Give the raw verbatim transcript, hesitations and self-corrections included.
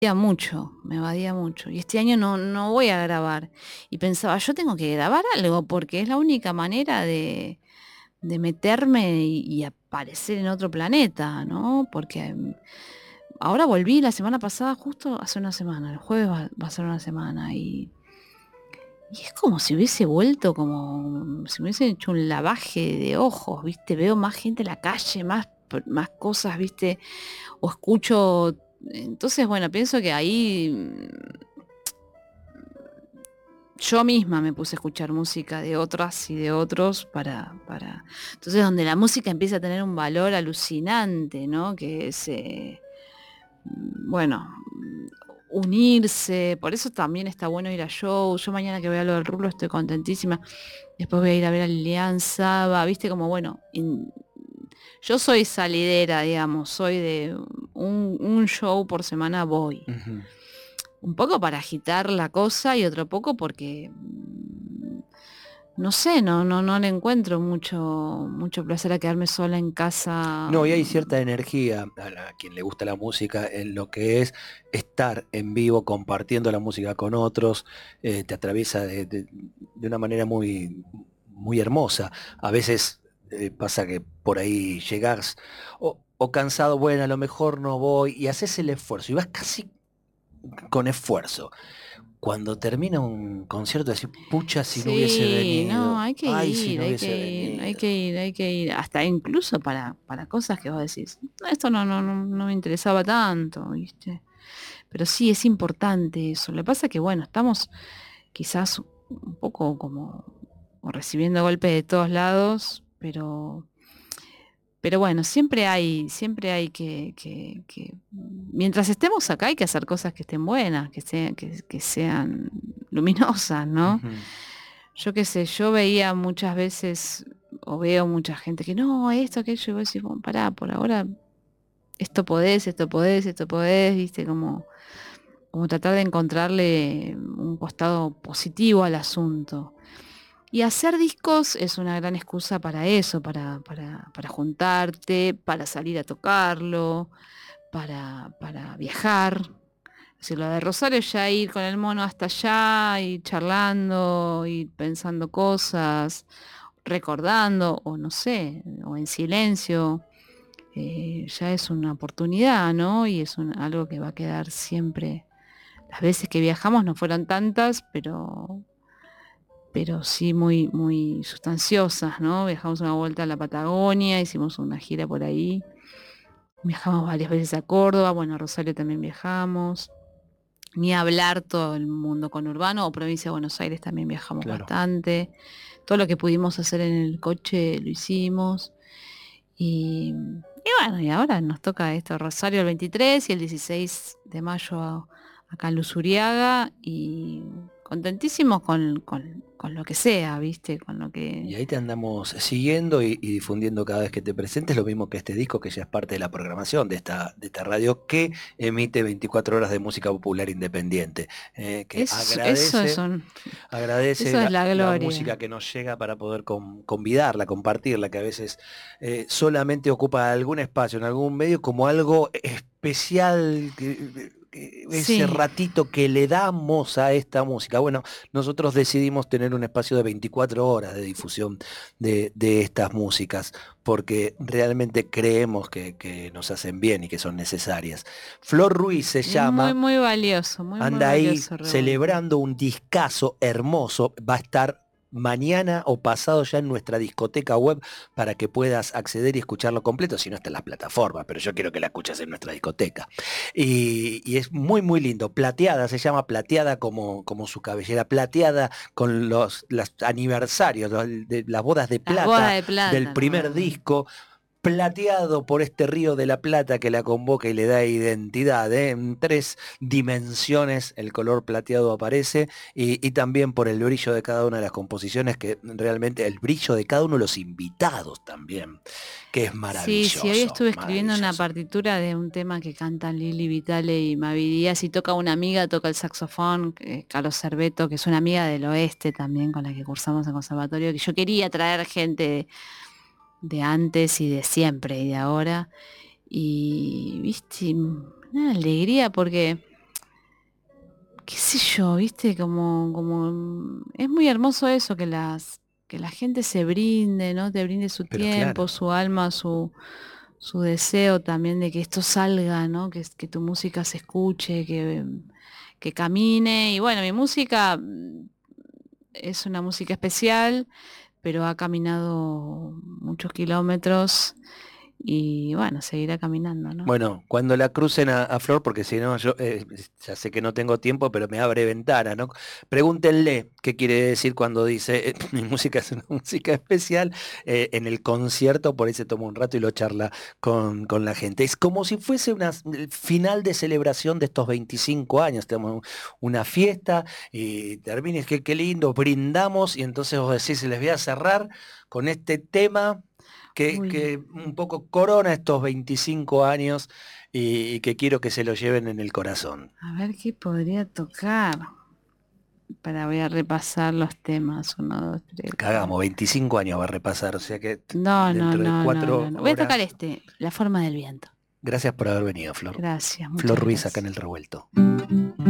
evadía mucho, me evadía mucho. Y este año no, no voy a grabar. Y pensaba, yo tengo que grabar algo porque es la única manera de, de meterme y, y aparecer en otro planeta, ¿no? Porque mm, ahora volví la semana pasada, justo hace una semana, el jueves va, va a ser una semana, y, y es como si hubiese vuelto, como si me hubiese hecho un lavaje de ojos, ¿viste? Veo más gente en la calle, más, más cosas, ¿viste? O escucho. Entonces, bueno, pienso que ahí mm, yo misma me puse a escuchar música de otras y de otros para, para... Entonces, donde la música empieza a tener un valor alucinante, ¿no? Que es, eh, bueno, mm, unirse. Por eso también está bueno ir a shows. Yo mañana que voy a lo del Rulo estoy contentísima. Después voy a ir a ver a Lilian Saba, viste, como bueno, in- yo soy salidera, digamos, soy de un, un show por semana voy. Ujú. Un poco para agitar la cosa y otro poco porque mm, no sé, no, no, no le encuentro mucho, mucho placer a quedarme sola en casa. No, y hay cierta mm, energía a, la- a quien le gusta la música en lo que es estar en vivo compartiendo la música con otros, eh, te atraviesa de, de- de una manera muy, muy hermosa. A veces eh, pasa que por ahí llegás o, o cansado, bueno, a lo mejor no voy y haces el esfuerzo y vas casi con esfuerzo. Cuando termina un concierto, decís, pucha, si no hubiese Sí, no, venido, hay que ay, si ir, no hay hubiese que ir, hay que venido. ir, hay que ir, hasta incluso para, para cosas que vos decís, "No, esto no, no, no, no me interesaba tanto, ¿viste? Pero sí, es importante eso. Lo que pasa es que, bueno, estamos quizás un poco como recibiendo golpes de todos lados, pero, pero bueno, siempre hay, siempre hay que, que- que- mientras estemos acá hay que hacer cosas que estén buenas, que sean, que, que sean luminosas, ¿no? Ujú. Yo qué sé, yo veía muchas veces, o veo mucha gente que no, esto, aquello, y vos decís, bueno, pará, por ahora esto podés, esto podés, esto podés, viste, como como tratar de encontrarle un costado positivo al asunto. Y hacer discos es una gran excusa para eso, para, para, para juntarte, para salir a tocarlo, para, para viajar. Si lo de Rosario ya ir con el mono hasta allá, y charlando, y pensando cosas, recordando, o no sé, o en silencio, eh, ya es una oportunidad, ¿no? Y es un- algo que va a quedar siempre. Las veces que viajamos no fueron tantas, pero, pero sí muy, muy sustanciosas, ¿no? Viajamos una vuelta a la Patagonia, hicimos una gira por ahí, viajamos varias veces a Córdoba, bueno, a Rosario también viajamos, ni hablar todo el mundo conurbano o provincia de Buenos Aires también viajamos Claro. bastante, todo lo que pudimos hacer en el coche lo hicimos. Y, y bueno, y ahora nos toca esto, Rosario el veintitrés y el dieciséis de mayo a- acá en Luzuriaga y contentísimos con, con- con lo que sea, ¿viste? Con lo Y que... ahí te andamos siguiendo y, y difundiendo cada vez que te presentes, lo mismo que este disco, que ya es parte de la programación de esta, de esta radio que emite veinticuatro horas de música popular independiente, eh, que Eso, eso es agradece, un- agradece eso es la, la la música gloria. que nos llega para poder con- convidarla, compartirla, que a veces eh, solamente ocupa algún espacio en algún medio como algo especial, que- que- ese Sí. ratito que le damos a esta música. Bueno, nosotros decidimos tener un espacio de veinticuatro horas de difusión de, de estas músicas, porque realmente creemos que, que nos hacen bien y que son necesarias. Flor Ruiz se Es muy, llama, muy valioso, muy, muy anda ahí valioso, Revolver. celebrando un discazo hermoso, va a estar mañana o pasado ya en nuestra discoteca web para que puedas acceder y escucharlo completo, si no está en las plataformas, pero yo quiero que la escuches en nuestra discoteca. Y, y es muy, muy lindo. Plateada, se llama plateada como, como su cabellera, plateada con los, los aniversarios, los- de, las bodas de Las bodas plata de del plata, primer no. disco, plateado por este río de la plata que la convoca y le da identidad, ¿eh? En tres dimensiones el color plateado aparece y, y también por el brillo de cada una de las composiciones, que realmente el brillo de cada uno de los invitados también, que es Sí, sí, hoy maravilloso, estuve escribiendo una maravilloso. partitura de un tema que cantan Lili Vitale y Mavi Díaz y toca una amiga, toca el saxofón, eh, Carlos Cerveto, que es una amiga del oeste también con la que cursamos en conservatorio, que yo quería traer gente de, de antes y de siempre y de ahora. Y, viste, una alegría porque qué sé yo, viste, como, como es muy hermoso eso, que las, que la gente se brinde, ¿no? Te brinde su Pero tiempo, claro, su alma, su, su deseo también de que esto salga, ¿no? Que, que tu música se escuche, que, que camine. Y bueno, mi música mm, es una música especial, pero ha caminado muchos kilómetros y bueno, seguirá caminando, ¿no? bueno, cuando la crucen a, a Flor, porque si no, yo eh, ya sé que no tengo tiempo, pero me abre ventana, ¿no? Pregúntenle qué quiere decir cuando dice eh, mi música es una música especial eh, en el concierto, por ahí se toma un rato y lo charla con, con la gente. Es como si fuese una s- el final de celebración de estos veinticinco años. Tenemos una fiesta y termines, qué, qué lindo, brindamos y entonces vos decís, les voy a cerrar con este tema que, Uy, que un poco corona estos veinticinco años y, y que quiero que se lo lleven en el corazón. a ver qué podría tocar. Para voy a repasar los temas. Uno, dos, tres, Cagamos, cuatro. veinticinco años va a repasar, o sea que t- No, no, dentro de no, no, cuatro no, no. Voy a tocar horas. este, La forma del viento. Gracias por haber venido, Flor. Gracias, Flor muchas Ruiz acá en gracias. el revuelto.